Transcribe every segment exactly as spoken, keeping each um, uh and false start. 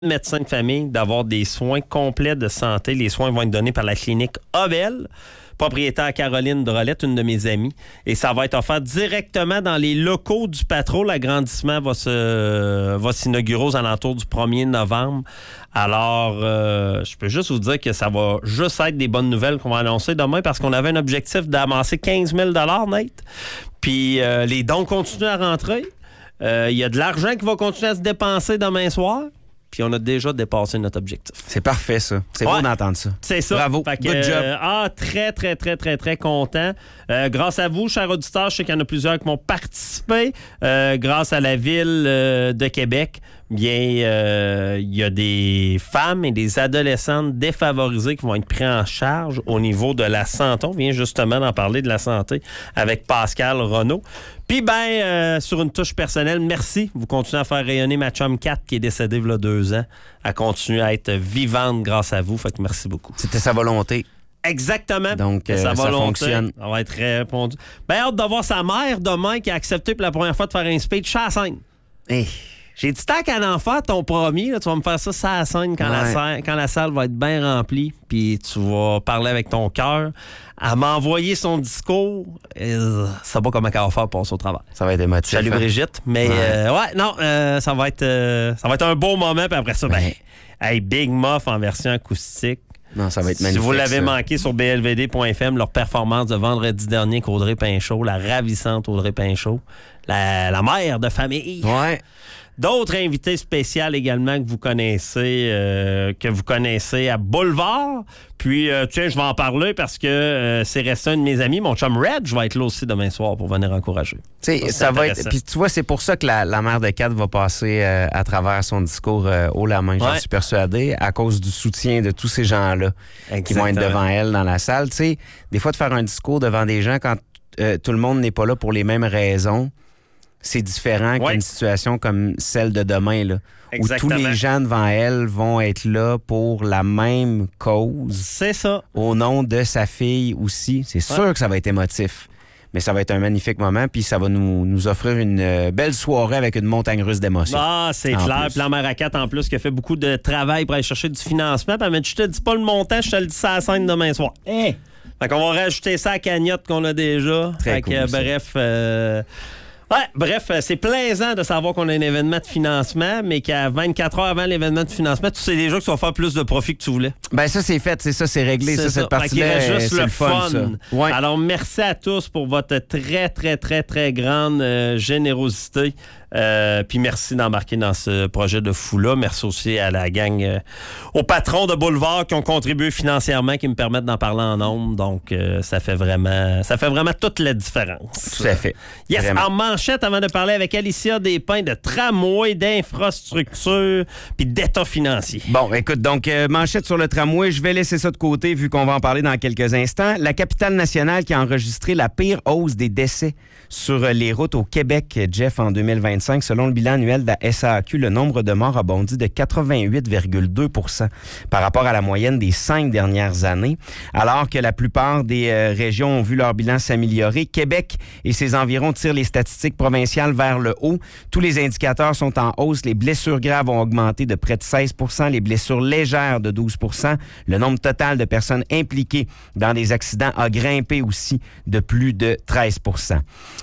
médecin de famille d'avoir des soins complets de santé. Les soins vont être donnés par la clinique Obel, propriétaire Caroline Drolette, une de mes amies. Et ça va être offert directement dans les locaux du Patro. L'agrandissement va se va s'inaugurer aux alentours du premier novembre. Alors, euh, je peux juste vous dire que ça va juste être des bonnes nouvelles qu'on va annoncer demain parce qu'on avait un objectif d'amasser quinze mille dollars, Nate. Puis euh, les dons continuent à rentrer. Il euh, y a de l'argent qui va continuer à se dépenser demain soir. Puis on a déjà dépassé notre objectif. C'est parfait, ça. C'est ouais, beau d'entendre ça. C'est ça. Bravo. Fait que, Good job. Euh, ah, très, très, très, très, très content. Euh, grâce à vous, chers auditeurs, je sais qu'il y en a plusieurs qui vont participer. Euh, grâce à la Ville euh, de Québec, bien, euh, il y a des femmes et des adolescentes défavorisées qui vont être pris en charge au niveau de la santé. On vient justement d'en parler de la santé avec Pascal Renaud. Puis, ben, euh, sur une touche personnelle, merci. Vous continuez à faire rayonner ma chum Kat, qui est décédée il y a deux ans. Elle continue à être vivante grâce à vous. Fait que merci beaucoup. C'était sa volonté. Exactement. Donc, euh, ça, ça fonctionne. Ça va être répondu. Ben, hâte de voir sa mère demain qui a accepté pour la première fois de faire un speech à la scène. Hey. J'ai dit, tant qu'à en faire ton premier, là, tu vas me faire ça à la scène quand, ouais. la, quand la salle va être bien remplie, puis tu vas parler avec ton cœur. Elle m'a envoyé son discours. Euh, ça va comment elle va faire pour passer au travail. Ça va être émotif. Salut hein? Brigitte. Mais ouais, euh, ouais non, euh, ça va être euh, ça va être un beau moment. Puis après ça, ben, ben hey, Big Muff en version acoustique. Non, ça va être si magnifique. Si vous l'avez ça. manqué sur b l v d point f m, leur performance de vendredi dernier avec Audrey Pinchot, la ravissante Audrey Pinchot, la, la mère de famille. Ouais. D'autres invités spéciaux également que vous connaissez, euh, que vous connaissez à Boulevard. Puis, euh, tiens, je vais en parler parce que euh, c'est resté un de mes amis. Mon chum Red, je vais être là aussi demain soir pour venir encourager. Tu sais, ça va être. Puis tu vois, c'est pour ça que la, la mère de Kat va passer euh, à travers son discours euh, haut la main, j'en ouais. suis persuadé, à cause du soutien de tous ces gens-là Exactement. Qui vont être devant elle dans la salle. Tu sais, des fois, de faire un discours devant des gens quand euh, tout le monde n'est pas là pour les mêmes raisons, c'est différent ouais. qu'une situation comme celle de demain, là, où tous les gens devant elle vont être là pour la même cause. C'est ça. Au nom de sa fille aussi. C'est sûr ouais. que ça va être émotif. Mais ça va être un magnifique moment, puis ça va nous, nous offrir une belle soirée avec une montagne russe d'émotions. Ah, c'est clair. Puis la mère à Kat, en plus, qui a fait beaucoup de travail pour aller chercher du financement. Puis elle m'a dit, je te dis pas le montant, je te le dis ça à la scène demain soir. Hey. Fait qu'on va rajouter ça à la cagnotte qu'on a déjà. Très fait cool, que, ça. bref... Euh... Ouais, bref, c'est plaisant de savoir qu'on a un événement de financement, mais qu'à vingt-quatre heures avant l'événement de financement, tu sais déjà que tu vas faire plus de profit que tu voulais. Ben ça, c'est fait, c'est ça, c'est réglé. C'est ça, ça, cette partie-là, c'est juste le, le fun. fun. Ça. Ouais. Alors, merci à tous pour votre très, très, très, très grande euh, générosité. Euh, puis merci d'embarquer dans ce projet de fou-là. Merci aussi à la gang, euh, aux patrons de Boulevard qui ont contribué financièrement, qui me permettent d'en parler en nombre. Donc, euh, ça fait vraiment ça fait vraiment toute la différence. Tout à fait. Yes, vraiment. En manchette, avant de parler avec Alicia Despins de tramway, d'infrastructure puis d'état financier. Bon, écoute, donc, euh, manchette sur le tramway, je vais laisser ça de côté vu qu'on va en parler dans quelques instants. La capitale nationale qui a enregistré la pire hausse des décès sur les routes au Québec, Jeff, en deux mille vingt-cinq. Selon le bilan annuel de la S A A Q, le nombre de morts a bondi de quatre-vingt-huit virgule deux pour cent par rapport à la moyenne des cinq dernières années. Alors que la plupart des euh, régions ont vu leur bilan s'améliorer, Québec et ses environs tirent les statistiques provinciales vers le haut. Tous les indicateurs sont en hausse. Les blessures graves ont augmenté de près de seize pour cent, les blessures légères de douze pour cent. Le nombre total de personnes impliquées dans des accidents a grimpé aussi de plus de treize pour cent.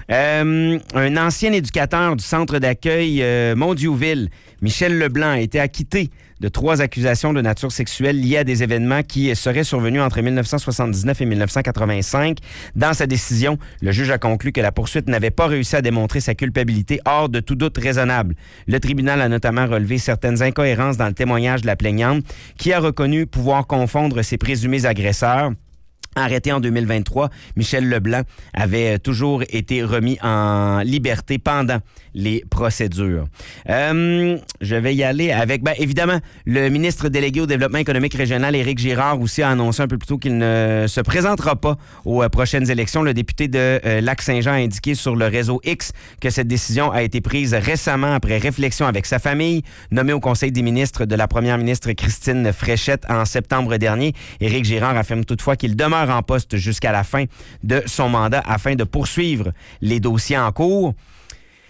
Euh, un ancien éducateur du centre d'accueil euh, Mondiouville, Michel Leblanc, a été acquitté de trois accusations de nature sexuelle liées à des événements qui seraient survenus entre dix-neuf cent soixante-dix-neuf et dix-neuf cent quatre-vingt-cinq. Dans sa décision, le juge a conclu que la poursuite n'avait pas réussi à démontrer sa culpabilité hors de tout doute raisonnable. Le tribunal a notamment relevé certaines incohérences dans le témoignage de la plaignante, qui a reconnu pouvoir confondre ses présumés agresseurs. Arrêté en deux mille vingt-trois, Michel Leblanc avait toujours été remis en liberté pendant les procédures. Euh, je vais y aller avec, ben, évidemment, le ministre délégué au développement économique régional, Éric Girard, aussi a annoncé un peu plus tôt qu'il ne se présentera pas aux euh, prochaines élections. Le député de euh, Lac-Saint-Jean a indiqué sur le réseau X que cette décision a été prise récemment après réflexion avec sa famille. Nommé au Conseil des ministres de la première ministre Christine Fréchette en septembre dernier, Éric Girard affirme toutefois qu'il demeure en poste jusqu'à la fin de son mandat afin de poursuivre les dossiers en cours.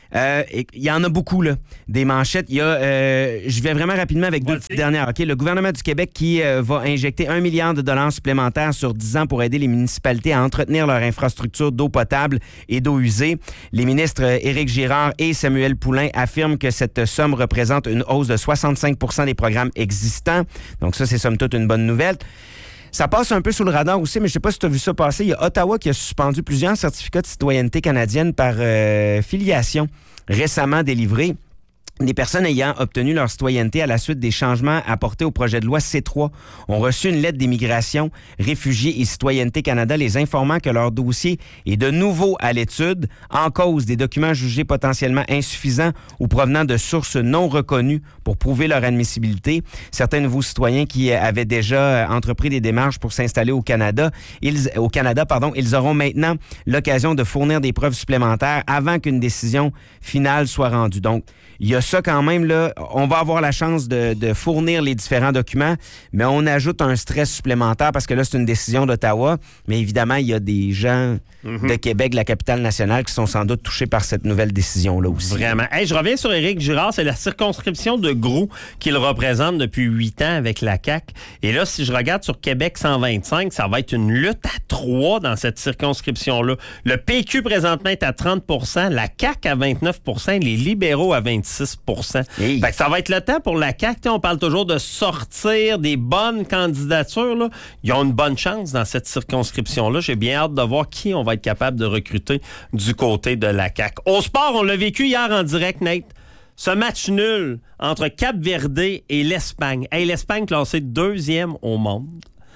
Euh, il y en a beaucoup, là, des manchettes. Il y a, euh, je vais vraiment rapidement avec deux petites dernières. Okay? Le gouvernement du Québec qui euh, va injecter un milliard de dollars supplémentaires sur dix ans pour aider les municipalités à entretenir leur infrastructure d'eau potable et d'eau usée. Les ministres euh, Éric Girard et Samuel Poulin affirment que cette somme représente une hausse de soixante-cinq pour cent des programmes existants. Donc ça, c'est somme toute une bonne nouvelle. Ça passe un peu sous le radar aussi, mais je ne sais pas si tu as vu ça passer. Il y a Ottawa qui a suspendu plusieurs certificats de citoyenneté canadienne par euh, filiation récemment délivrés. Les personnes ayant obtenu leur citoyenneté à la suite des changements apportés au projet de loi C trois ont reçu une lettre d'immigration, réfugiés et Citoyenneté Canada les informant que leur dossier est de nouveau à l'étude en cause des documents jugés potentiellement insuffisants ou provenant de sources non reconnues pour prouver leur admissibilité. Certains nouveaux citoyens qui avaient déjà entrepris des démarches pour s'installer au Canada, ils, au Canada, pardon, ils auront maintenant l'occasion de fournir des preuves supplémentaires avant qu'une décision finale soit rendue. Donc, il y a ça quand même, là. On va avoir la chance de, de fournir les différents documents, mais on ajoute un stress supplémentaire parce que là, c'est une décision d'Ottawa. Mais évidemment, il y a des gens mm-hmm. de Québec, la capitale nationale, qui sont sans doute touchés par cette nouvelle décision-là aussi. Vraiment. Hey, je reviens sur Éric Girard. C'est la circonscription de Groux qu'il représente depuis huit ans avec la C A Q. Et là, si je regarde sur Québec cent vingt-cinq, ça va être une lutte à trois dans cette circonscription-là. Le P Q présentement est à trente pour cent, la C A Q à vingt-neuf pour cent et les libéraux à vingt-six pour cent. Hey. Fait que ça va être le temps pour la C A Q. T'sais, on parle toujours de sortir des bonnes candidatures. Là. Ils ont une bonne chance dans cette circonscription-là. J'ai bien hâte de voir qui on va être capable de recruter du côté de la C A Q. Au sport, on l'a vécu hier en direct, Nate. Ce match nul entre Cap-Verde et l'Espagne. Hey, l'Espagne classée deuxième au monde.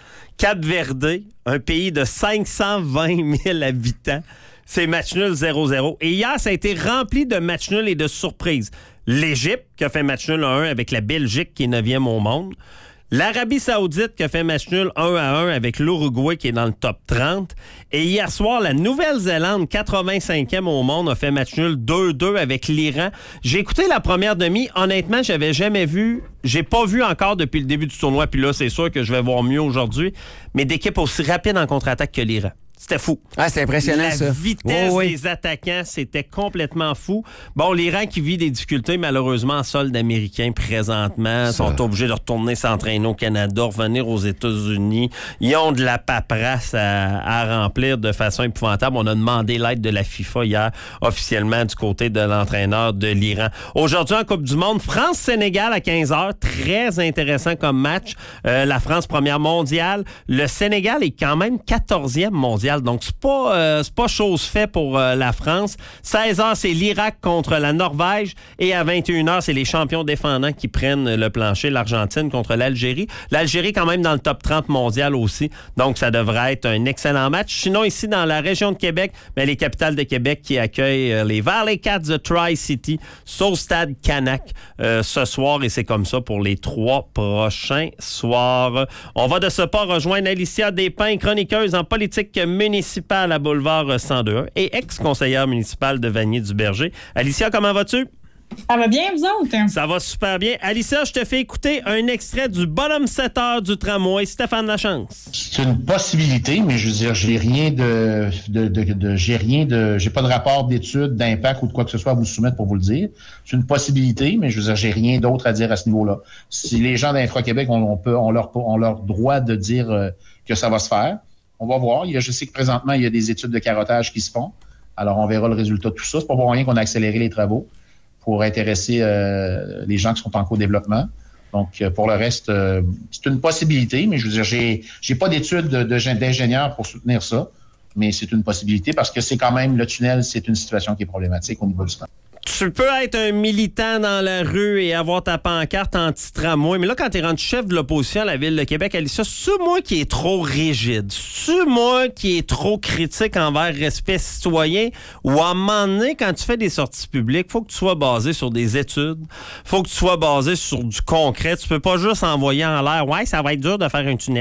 Cap-Verde, un pays de cinq cent vingt mille habitants. C'est match nul zéro zéro. Et hier, ça a été rempli de match nuls et de surprises. L'Égypte, qui a fait match nul à un avec la Belgique, qui est neuvième au monde. L'Arabie Saoudite, qui a fait match nul un à un avec l'Uruguay, qui est dans le top trente. Et hier soir, la Nouvelle-Zélande, quatre-vingt-cinquième au monde, a fait match nul deux deux avec l'Iran. J'ai écouté la première demi. Honnêtement, j'avais jamais vu, j'ai pas vu encore depuis le début du tournoi. Puis là, c'est sûr que je vais voir mieux aujourd'hui. Mais d'équipe aussi rapide en contre-attaque que l'Iran. C'était fou. Ah, c'est impressionnant, la ça. La vitesse oh, oui. des attaquants, c'était complètement fou. Bon, l'Iran qui vit des difficultés, malheureusement, en solde américain présentement, ça. sont obligés de retourner s'entraîner au Canada, revenir aux États-Unis. Ils ont de la paperasse à, à remplir de façon épouvantable. On a demandé l'aide de la FIFA hier, officiellement, du côté de l'entraîneur de l'Iran. Aujourd'hui, en Coupe du Monde, France-Sénégal à quinze heures. Très intéressant comme match. Euh, la France, première mondiale. Le Sénégal est quand même quatorzième mondial. Donc, c'est pas, euh, c'est pas chose faite pour euh, la France. seize heures, c'est l'Irak contre la Norvège. Et à vingt et une heures, c'est les champions défendants qui prennent le plancher. L'Argentine contre l'Algérie. L'Algérie, quand même, dans le top trente mondial aussi. Donc, ça devrait être un excellent match. Sinon, ici, dans la région de Québec, ben, les capitales de Québec qui accueillent euh, les Valley Cats de Tri-City au stade Canac euh, ce soir. Et c'est comme ça pour les trois prochains soirs. On va de ce pas rejoindre Alicia Despins, chroniqueuse en politique municipale à Boulevard cent deux et ex-conseillère municipale de Vanier-du-Berger. Alicia, comment vas-tu? Ça va bien, vous autres? Ça va super bien. Alicia, je te fais écouter un extrait du bottom setter du tramway. Stéphane Lachance. C'est une possibilité, mais je veux dire, j'ai rien de, de, de, de j'ai rien de, j'ai pas de rapport d'étude, d'impact ou de quoi que ce soit à vous soumettre pour vous le dire. C'est une possibilité, mais je veux dire, j'ai rien d'autre à dire à ce niveau-là. Si les gens d'Infra-Québec ont, on peut, ont leur, ont leur droit de dire euh, que ça va se faire, on va voir. Il y a, je sais que présentement, il y a des études de carottage qui se font. Alors, on verra le résultat de tout ça. C'est pas pour rien qu'on a accéléré les travaux pour intéresser euh, les gens qui sont en co-développement. Donc, euh, pour le reste, euh, c'est une possibilité, mais je veux dire, j'ai, j'ai pas d'études de, de, d'ingénieurs pour soutenir ça, mais c'est une possibilité parce que c'est quand même, le tunnel, c'est une situation qui est problématique au niveau du temps. Tu peux être un militant dans la rue et avoir ta pancarte anti-tramway, mais là, quand tu es rendu chef de l'opposition à la Ville de Québec, Alicia, c'est moi qui est trop rigide, c'est moi qui est trop critique envers respect citoyen, ou à un moment donné, quand tu fais des sorties publiques, faut que tu sois basé sur des études, faut que tu sois basé sur du concret, tu peux pas juste envoyer en l'air « Ouais, ça va être dur de faire un tunnel ».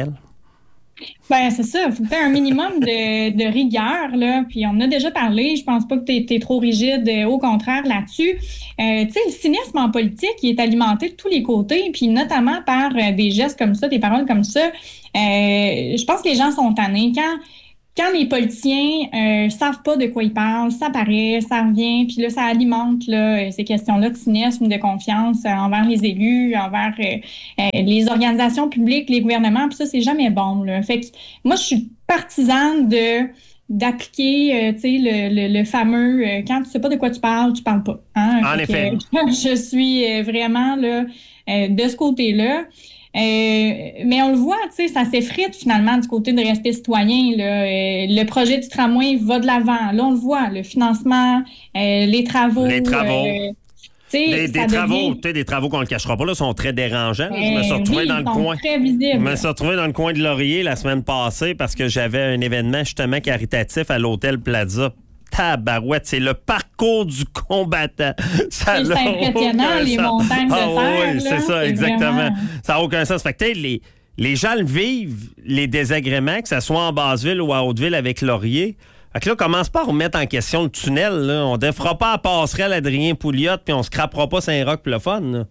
Ben c'est ça, il faut faire un minimum de, de rigueur, là. Puis on en a déjà parlé, je pense pas que tu es trop rigide, au contraire là-dessus. Euh, tu sais, le cynisme en politique, il est alimenté de tous les côtés, puis notamment par euh, des gestes comme ça, des paroles comme ça. Euh, je pense que les gens sont tannés. Quand quand les politiciens euh, savent pas de quoi ils parlent, ça paraît, ça revient, puis là, ça alimente là, ces questions-là de cynisme, de confiance euh, envers les élus, envers euh, euh, les organisations publiques, les gouvernements, puis ça, c'est jamais bon. Là. Fait que moi, je suis partisane de d'appliquer, euh, tu sais, le, le, le fameux euh, quand tu sais pas de quoi tu parles, tu parles pas. Hein? En Fait effet. Que, je suis vraiment là euh, de ce côté-là. Euh, mais on le voit, tu sais, ça s'effrite finalement du côté de respect citoyen. Là. Euh, le projet du tramway va de l'avant. Là, on le voit, le financement, euh, les travaux. Les travaux. Euh, Des, des ça travaux, devient... tu sais, des travaux qu'on ne le cachera pas, là, sont très dérangeants. Euh, je me suis retrouvé oui, dans le sont coin. très visibles. Je me suis retrouvé dans le coin de Laurier la semaine passée parce que j'avais un événement justement caritatif à l'hôtel Plaza. Tabarouette, c'est le parcours du combattant. Ça c'est impressionnant, les sens. montagnes de ah, terre. Oui, c'est là, ça, c'est exactement. vraiment... Ça n'a aucun sens. Fait que, les, les gens le vivent, les désagréments, que ce soit en Basse-Ville ou à Haute-Ville avec Laurier. Fait que là, commence pas à remettre en question le tunnel. Là. On ne fera pas à passerelle Adrien Pouliot puis on se crappera pas Saint-Roch pour le fun. Là.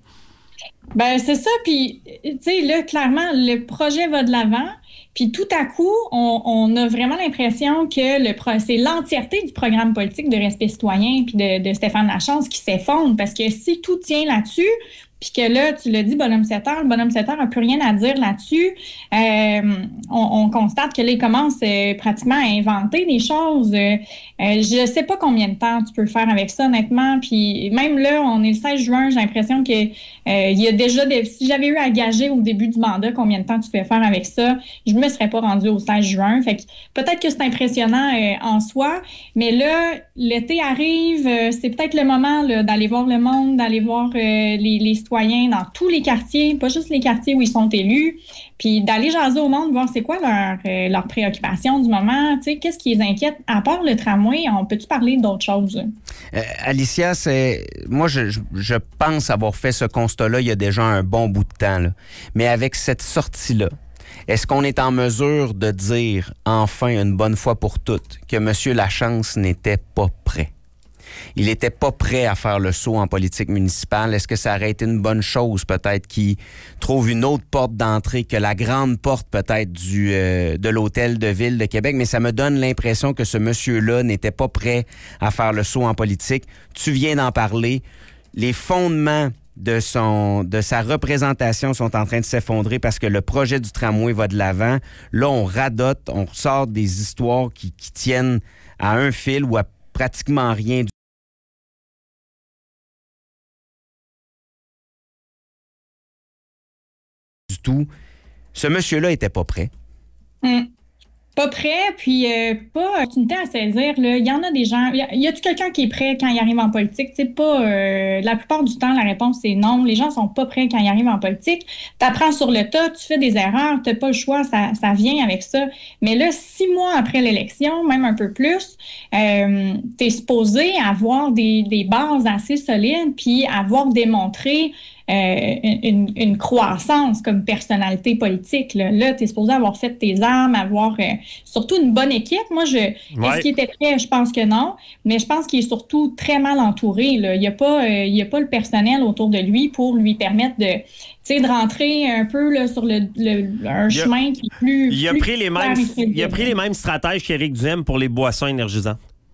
Ben c'est ça. Puis, tu sais, là, clairement, le projet va de l'avant. Puis tout à coup, on, on a vraiment l'impression que le pro- c'est l'entièreté du programme politique de respect citoyen puis de, de Stéphane Lachance qui s'effondre. Parce que si tout tient là-dessus, puis que là, tu l'as dit, bonhomme sept heures, le bonhomme sept heures n'a plus rien à dire là-dessus. Euh, on, on constate que là, il commence euh, pratiquement à inventer des choses. Euh, euh, je ne sais pas combien de temps tu peux faire avec ça, honnêtement. Puis même là, on est le seize juin, j'ai l'impression que euh, il y a déjà des... Si j'avais eu à gager au début du mandat combien de temps tu pouvais faire avec ça, je ne me serais pas rendue au seize juin. Fait que peut-être que c'est impressionnant euh, en soi, mais là, l'été arrive, euh, c'est peut-être le moment là, d'aller voir le monde, d'aller voir euh, les, les citoyens dans tous les quartiers, pas juste les quartiers où ils sont élus, puis d'aller jaser au monde, voir c'est quoi leur, euh, leur préoccupation du moment, tu sais, qu'est-ce qui les inquiète. À part le tramway, on peut-tu parler d'autres choses? Euh, Alicia, c'est moi, je, je, je pense avoir fait ce constat-là il y a déjà un bon bout de temps, là. Mais avec cette sortie-là, est-ce qu'on est en mesure de dire, enfin, une bonne fois pour toutes, que M. Lachance n'était pas prêt? Il n'était pas prêt à faire le saut en politique municipale. Est-ce que ça aurait été une bonne chose, peut-être, qu'il trouve une autre porte d'entrée que la grande porte, peut-être, du euh, de l'hôtel de ville de Québec? Mais ça me donne l'impression que ce monsieur-là n'était pas prêt à faire le saut en politique. Tu viens d'en parler. Les fondements de son de sa représentation sont en train de s'effondrer parce que le projet du tramway va de l'avant. Là, on radote, on sort des histoires qui, qui tiennent à un fil ou à pratiquement rien du tout. Ce monsieur-là était pas prêt. Hum. Pas prêt, puis euh, pas opportunité à saisir. Là. Il y en a des gens... Y, a, y a-tu quelqu'un qui est prêt quand il arrive en politique? C'est pas... Euh, la plupart du temps, la réponse, c'est non. Les gens sont pas prêts quand ils arrivent en politique. T'apprends sur le tas, tu fais des erreurs, t'as pas le choix, ça, ça vient avec ça. Mais là, six mois après l'élection, même un peu plus, euh, t'es supposé avoir des, des bases assez solides, puis avoir démontré Euh, une, une croissance comme personnalité politique. Là, là tu es supposé avoir fait tes armes, avoir euh, surtout une bonne équipe. Moi, je ouais. Est-ce qu'il était prêt? Je pense que non. Mais je pense qu'il est surtout très mal entouré. Là. Il n'y a pas, euh, il y a pas le personnel autour de lui pour lui permettre de, de rentrer un peu là, sur le, le, un il chemin a, qui est plus... Il a, plus pris les mêmes, il a pris les mêmes stratèges qu'Éric Duhem pour les boissons énergisantes.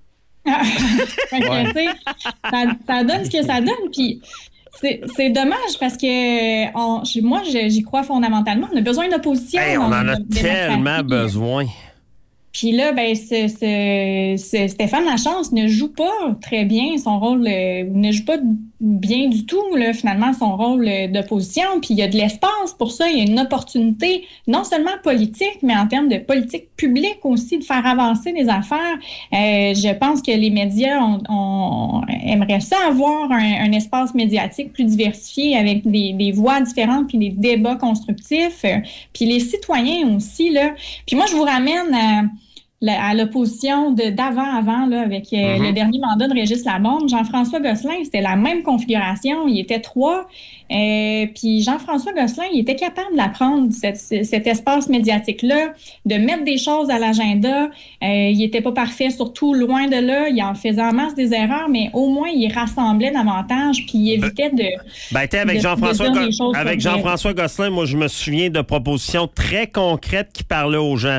ouais. ça, ça donne ce que ça donne. Puis... C'est, c'est dommage parce que on, moi, j'y crois fondamentalement. On a besoin d'opposition. Hey, on en a tellement besoin. Puis là, ben, ce, ce, ce Stéphane Lachance ne joue pas très bien son rôle, euh, ne joue pas bien du tout, là, finalement, son rôle d'opposition. Puis il y a de l'espace pour ça. Il y a une opportunité, non seulement politique, mais en termes de politique publique aussi, de faire avancer les affaires. Euh, je pense que les médias on, on aimerait ça avoir un, un espace médiatique plus diversifié avec des, des voix différentes puis des débats constructifs. Euh, puis les citoyens aussi, là. Puis moi, je vous ramène à... à l'opposition de, d'avant-avant, là, avec euh, mm-hmm. le dernier mandat de Régis Labombe. Jean-François Gosselin, c'était la même configuration. Il était trois. Euh, puis Jean-François Gosselin, il était capable d'apprendre cette, cet espace médiatique-là, de mettre des choses à l'agenda. Euh, il était pas parfait, surtout loin de là. Il en faisait en masse des erreurs, mais au moins, il rassemblait davantage puis il évitait de... Ben, t'es avec de, Jean-François, de Go- avec Jean-François Gosselin, moi, je me souviens de propositions très concrètes qui parlaient aux gens.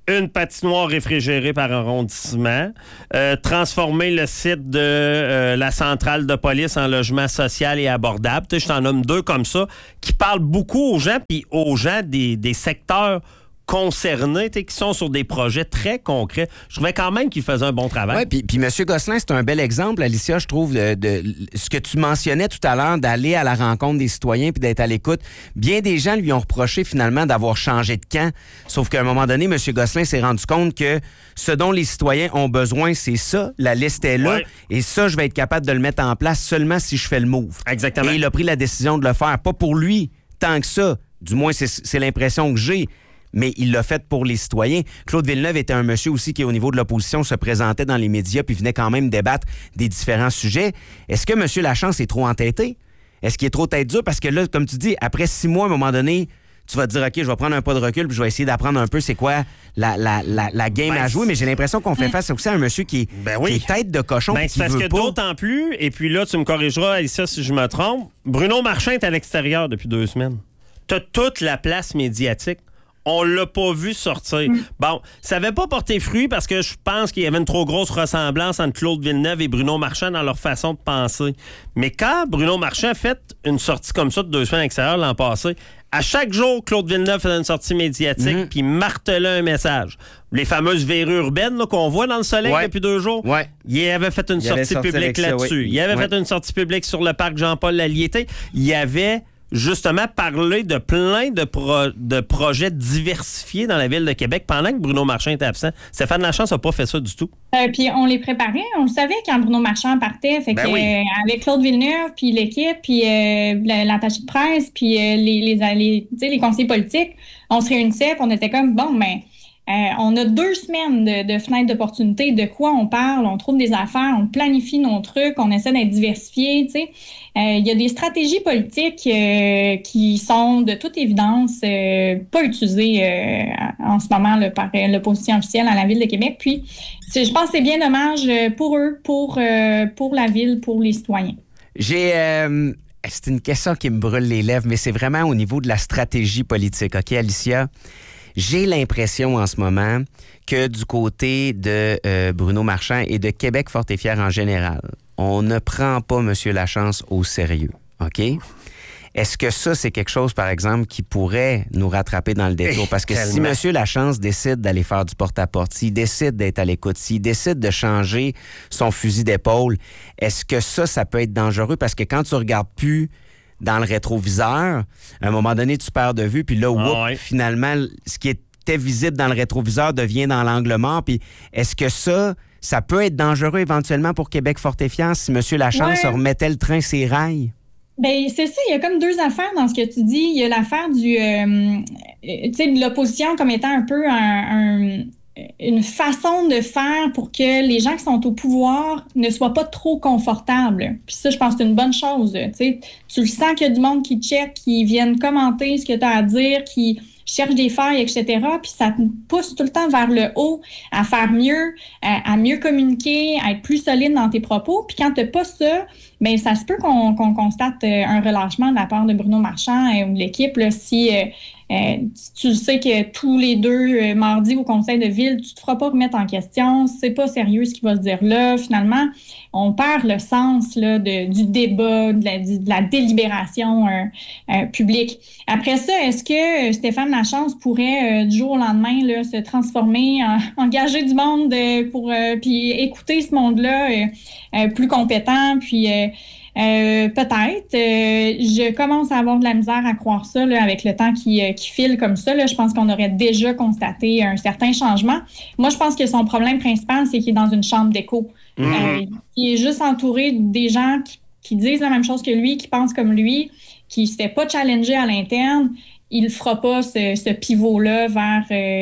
une patinoire réfrigérée par arrondissement, euh, transformer le site de euh, la centrale de police en logement social et abordable. Tu sais, je t'en nomme deux comme ça, qui parlent beaucoup aux gens, puis aux gens des, des secteurs concernés, qui sont sur des projets très concrets. Je trouvais quand même qu'il faisait un bon travail. Oui, puis, puis M. Gosselin, c'est un bel exemple, Alicia, je trouve, de, de ce que tu mentionnais tout à l'heure, d'aller à la rencontre des citoyens puis d'être à l'écoute. Bien des gens lui ont reproché finalement d'avoir changé de camp, sauf qu'à un moment donné, M. Gosselin s'est rendu compte que ce dont les citoyens ont besoin, c'est ça, la liste est là, ouais. Et ça, je vais être capable de le mettre en place seulement si je fais le move. Exactement. Et il a pris la décision de le faire, pas pour lui, tant que ça, du moins c'est, c'est l'impression que j'ai, mais il l'a fait pour les citoyens. Claude Villeneuve était un monsieur aussi qui, au niveau de l'opposition, se présentait dans les médias puis venait quand même débattre des différents sujets. Est-ce que M. Lachance est trop entêté? Est-ce qu'il est trop tête dure? Parce que là, comme tu dis, après six mois, à un moment donné, tu vas te dire, OK, je vais prendre un pas de recul puis je vais essayer d'apprendre un peu c'est quoi la, la, la, la game ben, à jouer. Mais j'ai l'impression qu'on fait face aussi à un monsieur qui est, ben oui. qui est tête de cochon. Ben, c'est parce veut que pas. D'autant plus, et puis là, tu me corrigeras, Alicia, si je me trompe, Bruno Marchand est à l'extérieur depuis deux semaines. Tu as toute la place médiatique. On l'a pas vu sortir. Mm. Bon, ça n'avait pas porté fruit parce que je pense qu'il y avait une trop grosse ressemblance entre Claude Villeneuve et Bruno Marchand dans leur façon de penser. Mais quand Bruno Marchand a fait une sortie comme ça de deux semaines à l'extérieur l'an passé, à chaque jour, Claude Villeneuve faisait une sortie médiatique mm. puis martelait un message. Les fameuses verrues urbaines là, qu'on voit dans le soleil ouais. depuis deux jours, ouais. il avait fait une il sortie publique là-dessus. Oui. Il avait ouais. fait une sortie publique sur le parc Jean-Paul Lalliété. Il y avait justement parler de plein de, pro- de projets diversifiés dans la ville de Québec pendant que Bruno Marchand était absent. Stéphane Lachance n'a pas fait ça du tout. Euh, puis on les préparait, on le savait quand Bruno Marchand partait. Fait ben que, oui. euh, avec Claude Villeneuve, puis l'équipe, puis euh, l'attaché de presse, puis euh, les, les, les, les conseillers politiques, on se réunissait, puis on était comme, bon, ben... Euh, on a deux semaines de, de fenêtre d'opportunité. De quoi on parle? On trouve des affaires, on planifie nos trucs, on essaie d'être diversifié. Tu sais, il euh, y a des stratégies politiques euh, qui sont de toute évidence euh, pas utilisées euh, en ce moment là, par l'opposition officielle à la Ville de Québec. Puis, je pense que c'est bien dommage pour eux, pour, euh, pour la Ville, pour les citoyens. J'ai... Euh... C'est une question qui me brûle les lèvres, mais c'est vraiment au niveau de la stratégie politique. OK, Alicia? J'ai l'impression en ce moment que du côté de euh, Bruno Marchand et de Québec fort et fier en général, on ne prend pas M. Lachance au sérieux. OK? Est-ce que ça, c'est quelque chose, par exemple, qui pourrait nous rattraper dans le détour? Parce que si M. Lachance décide d'aller faire du porte-à-porte, s'il décide d'être à l'écoute, s'il décide de changer son fusil d'épaule, est-ce que ça, ça peut être dangereux? Parce que quand tu regardes plus dans le rétroviseur, à un moment donné, tu perds de vue, puis là, whoop, ah ouais. finalement, ce qui était visible dans le rétroviseur devient dans l'angle mort. Puis est-ce que ça, ça peut être dangereux éventuellement pour Québec fort et fier si M. Lachance ouais. remettait le train ses rails? Bien, c'est ça, il y a comme deux affaires dans ce que tu dis. Il y a l'affaire du, euh, tu sais, de l'opposition comme étant un peu un, un, une façon de faire pour que les gens qui sont au pouvoir ne soient pas trop confortables. Puis ça, je pense que c'est une bonne chose. Tu sais, tu le sens qu'il y a du monde qui check, qui viennent commenter ce que tu as à dire, qui cherche des failles, et cetera. Puis ça te pousse tout le temps vers le haut, à faire mieux, à, à mieux communiquer, à être plus solide dans tes propos. Puis quand tu n'as pas ça, bien, ça se peut qu'on, qu'on constate un relâchement de la part de Bruno Marchand ou de l'équipe. Là, si euh, euh, tu sais que tous les deux, euh, mardis au conseil de ville, tu ne te feras pas remettre en question, c'est pas sérieux ce qui va se dire là. Finalement, on perd le sens là, de, du débat, de la, de la délibération euh, euh, publique. Après ça, est-ce que Stéphane Lachance pourrait, euh, du jour au lendemain, là, se transformer, en, engager du monde euh, pour euh, puis écouter ce monde-là euh, euh, plus compétent, puis euh, euh, peut-être. Euh, je commence à avoir de la misère à croire ça là, avec le temps qui, euh, qui file comme ça. Là, je pense qu'on aurait déjà constaté un certain changement. Moi, je pense que son problème principal, c'est qu'il est dans une chambre d'écho. Mmh. Euh, il est juste entouré des gens qui, qui disent la même chose que lui, qui pensent comme lui, qui ne se fait pas challenger à l'interne. Il ne fera pas ce, ce pivot-là vers,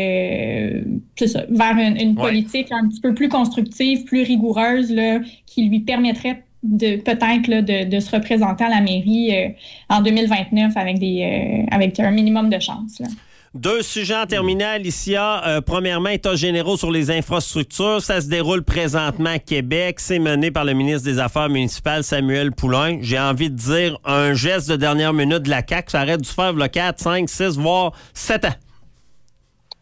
euh, c'est ça, vers une, une ouais. politique un petit peu plus constructive, plus rigoureuse, là, qui lui permettrait de peut-être là, de, de se représenter à la mairie euh, en deux mille vingt-neuf avec, des, euh, avec un minimum de chance. Là. Deux sujets en terminant, Alicia. Euh, premièrement, états généraux sur les infrastructures. Ça se déroule présentement à Québec. C'est mené par le ministre des Affaires municipales, Samuel Poulain. J'ai envie de dire un geste de dernière minute de la C A Q. Ça aurait dû faire le quatre, cinq, six, voire sept ans.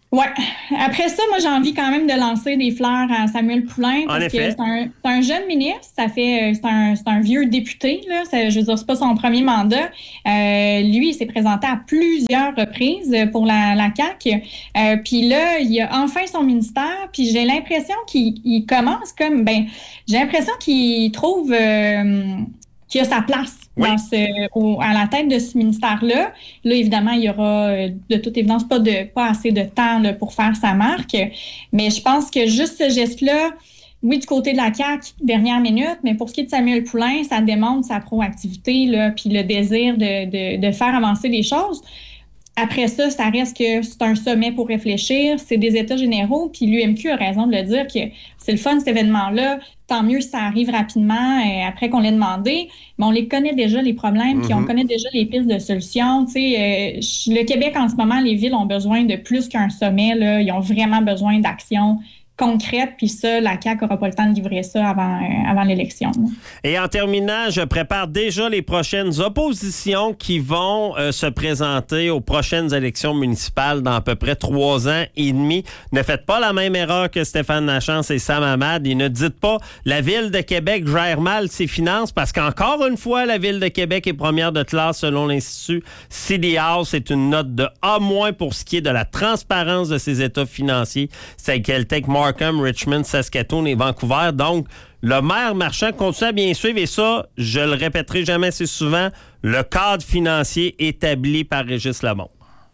Ouais. Après ça, moi, j'ai envie quand même de lancer des fleurs à Samuel Poulin parce que c'est un, c'est un jeune ministre. Ça fait, c'est un, c'est un vieux député, là. Ça, je veux dire, c'est pas son premier mandat. Euh, lui, il s'est présenté à plusieurs reprises pour la, la C A Q. Euh, puis là, il a enfin son ministère. Puis j'ai l'impression qu'il il commence comme, ben, j'ai l'impression qu'il trouve euh, qu'il a sa place. Oui. Dans ce, au, à la tête de ce ministère-là. Là, évidemment, il y aura euh, de toute évidence pas, de, pas assez de temps là, pour faire sa marque. Mais je pense que juste ce geste-là, oui, du côté de la C A Q, dernière minute, mais pour ce qui est de Samuel Poulin, ça démontre sa proactivité, là, puis le désir de, de, de faire avancer les choses. Après ça, ça reste que c'est un sommet pour réfléchir, c'est des états généraux, puis l'U M Q a raison de le dire que c'est le fun, cet événement-là, tant mieux si ça arrive rapidement euh, après qu'on l'ait demandé, mais on les connaît déjà, les problèmes, mm-hmm. puis on connaît déjà les pistes de solutions. Tu sais, euh, le Québec, en ce moment, les villes ont besoin de plus qu'un sommet, là. Ils ont vraiment besoin d'action concrète, puis ça, la C A Q n'aura pas le temps de livrer ça avant, euh, avant l'élection. Et en terminant, je prépare déjà les prochaines oppositions qui vont euh, se présenter aux prochaines élections municipales dans à peu près trois ans et demi. Ne faites pas la même erreur que Stéphane Lachance et Sam Hamad et ne dites pas la Ville de Québec gère mal ses finances parce qu'encore une fois, la Ville de Québec est première de classe selon l'Institut C D House. C'est une note de A- pour ce qui est de la transparence de ses états financiers. C'est Caltech, Markham, Richmond, Saskatoon et Vancouver. Donc, le maire Marchand continue à bien suivre et ça, je le répéterai jamais assez souvent, le cadre financier établi par Régis Lamonde.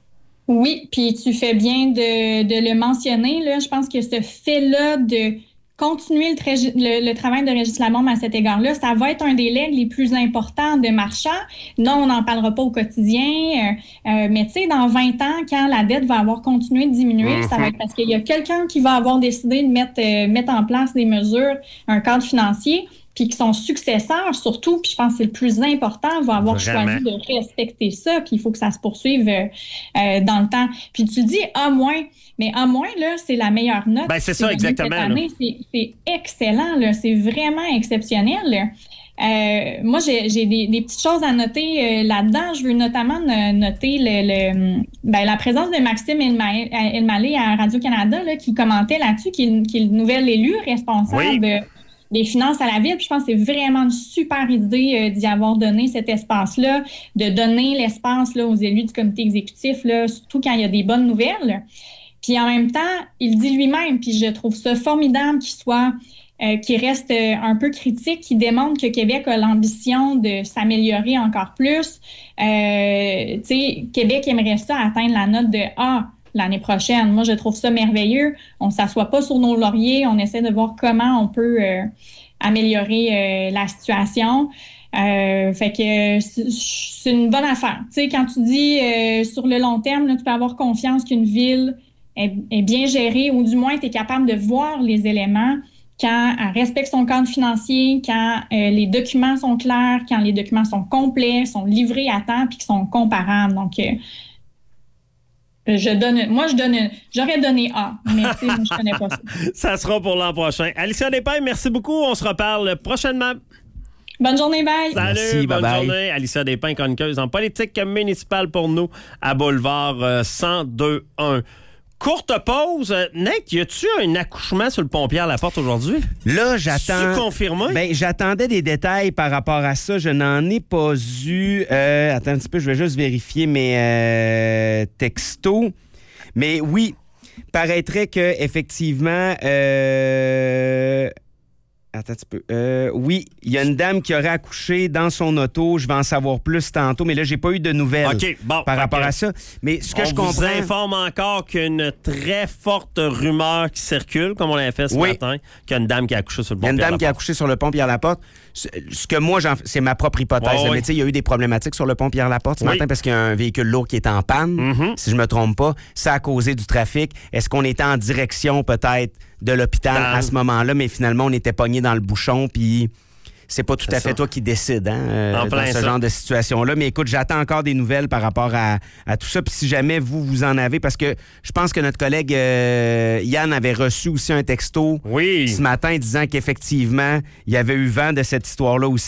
Oui, puis tu fais bien de, de le mentionner. Là. Je pense que ce fait-là de continuer le, tra- le, le travail de Régis Lamonde à cet égard-là, ça va être un des legs les plus importants de Marchand. Non, on n'en parlera pas au quotidien, euh, euh, mais tu sais, dans vingt ans, quand la dette va avoir continué de diminuer, mm-hmm. ça va être parce qu'il y a quelqu'un qui va avoir décidé de mettre, euh, mettre en place des mesures, un cadre financier, puis que son successeur, surtout, puis je pense que c'est le plus important, va avoir Vraiment? choisi de respecter ça, puis il faut que ça se poursuive euh, euh, dans le temps. Puis tu le dis, A moins, mais A moins, là, c'est la meilleure note. Ben, c'est ça, exactement. Cette année. C'est, c'est excellent, là, c'est vraiment exceptionnel. Euh, moi, j'ai, j'ai des, des petites choses à noter euh, là-dedans. Je veux notamment noter le, le, ben, la présence de Maxime Elmaleh à Radio-Canada là, qui commentait là-dessus, qui est, qui est le nouvel élu responsable oui. de des finances à la ville. Puis je pense que c'est vraiment une super idée euh, d'y avoir donné cet espace-là, de donner l'espace là, aux élus du comité exécutif, là, surtout quand il y a des bonnes nouvelles. Puis en même temps, il dit lui-même, puis je trouve ça formidable qu'il soit, euh, qu'il reste euh, un peu critique, qu'il démontre que Québec a l'ambition de s'améliorer encore plus. Euh, tu sais, Québec aimerait ça atteindre la note de A l'année prochaine. Moi, je trouve ça merveilleux. On ne s'assoit pas sur nos lauriers. On essaie de voir comment on peut euh, améliorer euh, la situation. Euh, fait que c'est, c'est une bonne affaire. Tu sais, quand tu dis euh, sur le long terme, là, tu peux avoir confiance qu'une ville est, est bien gérée ou du moins tu es capable de voir les éléments quand elle respecte son cadre financier, quand euh, les documents sont clairs, quand les documents sont complets, sont livrés à temps puis qu'ils sont comparables. Donc, euh, Je donne, moi, je donne, j'aurais donné A, mais tu sais, moi, je connais pas ça. Ça sera pour l'an prochain. Alicia Despins, merci beaucoup. On se reparle prochainement. Bonne journée, bye. Salut, merci, bonne bye journée. bye. Alicia Despins, chroniqueuse en politique municipale pour nous à Boulevard euh, cent deux un. Courte pause. Nate, y a-tu un accouchement sur le pont Pierre-Laporte aujourd'hui? Là, j'attends. Tu confirmé? Ben, j'attendais des détails par rapport à ça. Je n'en ai pas eu. Euh, attends un petit peu, je vais juste vérifier mes euh, textos. Mais oui, paraîtrait que effectivement. Euh... Attends un petit peu. Euh, oui, il y a une dame qui aurait accouché dans son auto. Je vais en savoir plus tantôt, mais là, j'ai pas eu de nouvelles okay, bon, par rapport okay. à ça. Mais ce que on je comprends... vous informe encore qu'il y a une très forte rumeur qui circule, comme on l'avait fait ce oui. matin, qu'il y a une dame qui a accouché sur le pont Pierre-Laporte. Il y a une dame Pierre-Laporte. qui a accouché sur le pont Pierre-Laporte. Ce, ce que moi, j'en, c'est ma propre hypothèse. Ouais, mais ouais. tu sais, il y a eu des problématiques sur le pont Pierre-Laporte ce oui. matin parce qu'il y a un véhicule lourd qui est en panne, mm-hmm. si je me trompe pas. Ça a causé du trafic. Est-ce qu'on était en direction peut-être de l'hôpital dans... à ce moment-là, mais finalement, on était pogné dans le bouchon, puis c'est pas tout c'est à fait ça. toi qui décide hein, euh, En dans ce ça. genre de situation-là. Mais écoute, j'attends encore des nouvelles par rapport à, à tout ça. Puis si jamais vous, vous en avez, parce que je pense que notre collègue euh, Yann avait reçu aussi un texto oui. ce matin disant qu'effectivement, il y avait eu vent de cette histoire-là aussi.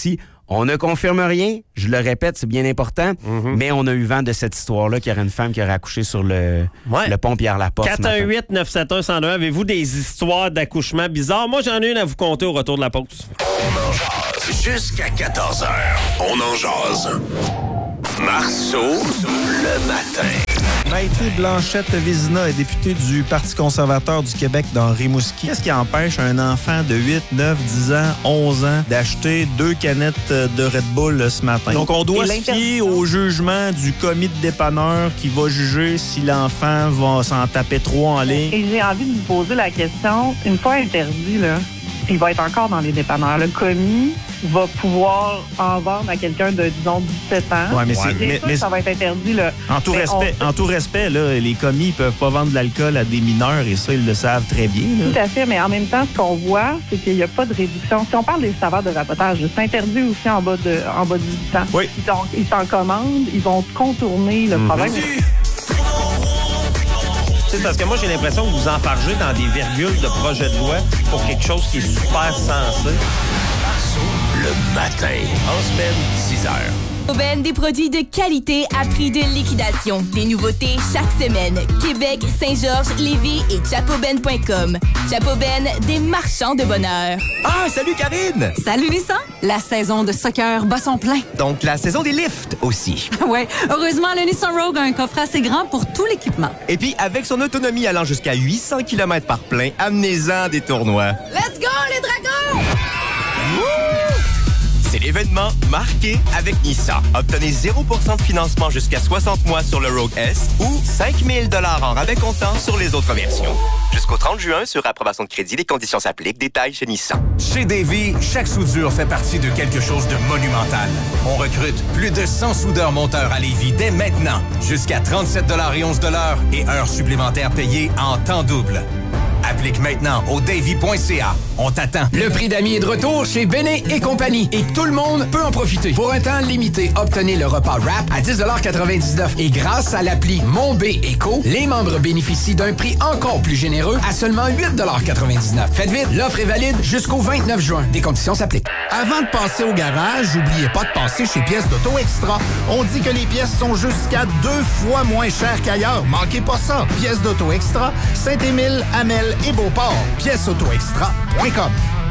On ne confirme rien, je le répète, c'est bien important, Mm-hmm. mais on a eu vent de cette histoire-là qu'il y aurait une femme qui aurait accouché sur le, Ouais. le pont Pierre-Laporte. quatre un huit neuf sept un un zéro un. Avez-vous des histoires d'accouchement bizarres? Moi, j'en ai une à vous conter au retour de la pause. On en jase jusqu'à quatorze heures. On en jase. Marceau, le matin. Maîtré Blanchette Vézina est députée du Parti conservateur du Québec dans Rimouski. Qu'est-ce qui empêche un enfant de huit, neuf, dix ans, onze ans d'acheter deux canettes de Red Bull ce matin? Donc, on doit se fier au jugement du commis de dépanneur qui va juger si l'enfant va s'en taper trois en ligne. Et j'ai envie de vous poser la question, une fois interdit, là, il va être encore dans les dépanneurs. Le commis va pouvoir en vendre à quelqu'un de, disons, dix-sept ans. Ouais, mais c'est- C'est mais- sûr mais- que ça va être interdit. Là. En tout Mais respect, on- en tout respect là, les commis ne peuvent pas vendre de l'alcool à des mineurs et ça, ils le savent très bien. là. Tout à fait, mais en même temps, ce qu'on voit, c'est qu'il n'y a pas de réduction. Si on parle des saveurs de vapotage, c'est interdit aussi en bas de, en bas de dix-huit ans. Oui. Donc, ils s'en commandent, ils vont contourner le problème. C'est parce que moi, j'ai l'impression que vous enfargez dans des virgules de projet de loi pour quelque chose qui est super sensé. Le matin. En semaine, six heures. Chapoben, des produits de qualité à prix de liquidation. Des nouveautés chaque semaine. Québec, Saint-Georges, Lévis et chapoben point com. Chapoben, des marchands de bonheur. Ah, salut Karine! Salut Lisa! La saison de soccer bat son plein. Donc, la saison des lifts aussi. Ouais, heureusement, le Nissan Rogue a un coffre assez grand pour tout l'équipement. Et puis, avec son autonomie allant jusqu'à huit cents kilomètres par plein, amenez-en des tournois. Let's go, les dragons! C'est l'événement marqué avec Nissan. Obtenez zéro pour cent de financement jusqu'à soixante mois sur le Rogue S ou cinq mille dollars en rabais comptant sur les autres versions. Jusqu'au trente juin, sur approbation de crédit, les conditions s'appliquent. Détails chez Nissan. Chez Davy, chaque soudure fait partie de quelque chose de monumental. On recrute plus de cent soudeurs monteurs à Lévis dès maintenant. Jusqu'à trente-sept dollars et onze dollars et heures supplémentaires payées en temps double. Applique maintenant au davy point c a. On t'attend. Le prix d'amis est de retour chez Béné et compagnie et tout le monde peut en profiter. Pour un temps limité, obtenez le repas wrap à dix dollars quatre-vingt-dix-neuf et grâce à l'appli Mon B Éco, les membres bénéficient d'un prix encore plus généreux à seulement huit dollars quatre-vingt-dix-neuf. Faites vite, l'offre est valide jusqu'au vingt-neuf juin. Des conditions s'appliquent. Avant de passer au garage, n'oubliez pas de passer chez Pièces d'Auto Extra. On dit que les pièces sont jusqu'à deux fois moins chères qu'ailleurs. Manquez pas ça. Pièces d'Auto Extra, Saint-Émile, Hamel et Beauport. pièces auto extra point com.